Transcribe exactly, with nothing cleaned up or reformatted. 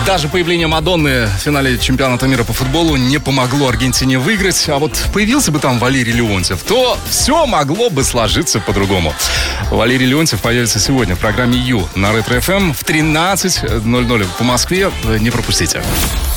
Даже появление Мадонны в финале чемпионата мира по футболу не помогло Аргентине выиграть. А вот появился бы там Валерий Леонтьев, то все могло бы сложиться по-другому. Валерий Леонтьев появится сегодня в программе «Ю» на Ретро-эф эм в тринадцать ноль ноль по Москве. Не пропустите.